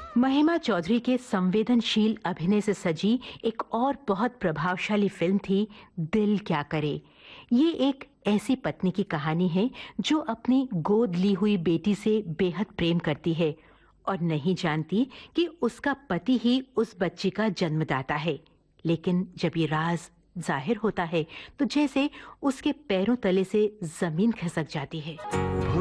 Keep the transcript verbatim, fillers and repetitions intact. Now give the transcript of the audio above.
महिमा चौधरी के संवेदनशील अभिनय से सजी एक और बहुत प्रभावशाली फिल्म थी दिल क्या करे। ये एक ऐसी पत्नी की कहानी है जो अपनी गोद ली हुई बेटी से बेहद प्रेम करती है और नहीं जानती कि उसका पति ही उस बच्ची का जन्मदाता है। लेकिन जब ये राज जाहिर होता है तो जैसे उसके पैरों तले से जमीन खिसक जाती है।